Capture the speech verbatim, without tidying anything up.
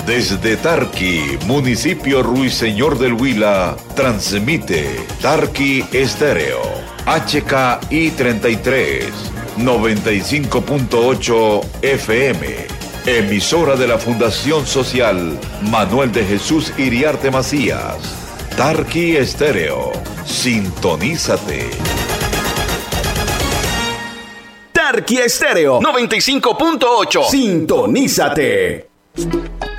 Desde Tarqui, municipio Ruiseñor del Huila, transmite Tarqui Estéreo, H K I treinta y tres, noventa y cinco punto ocho F M, emisora de la Fundación Social Manuel de Jesús Iriarte Macías. Tarqui Estéreo, sintonízate. Tarqui Estéreo noventa y cinco punto ocho. Sintonízate.